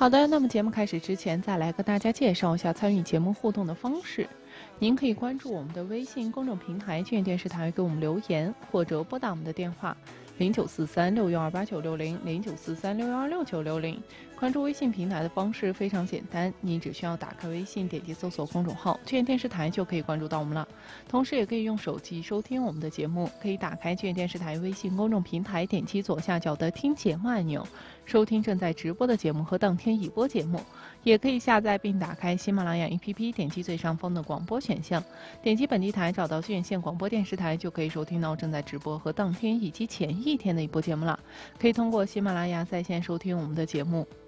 好的，那么节目开始之前，再来跟大家介绍一下参与节目互动的方式。您可以关注我们的微信公众平台“俊电视台”，给我们留言，或者拨打我们的电话09436128900943616960。关注微信平台的方式非常简单，你只需要打开微信，点击搜索公众号“俊电视台”就可以关注到我们了。同时，也可以用手机收听我们的节目，可以打开俊电视台微信公众平台，点击左下角的听节目按钮，收听正在直播的节目和当天已播节目。也可以下载并打开喜马拉雅 APP， 点击最上方的广播选项，点击本地台，找到绥远县广播电视台，就可以收听到正在直播和当天以及前一天的一播节目了。可以通过喜马拉雅在线收听我们的节目。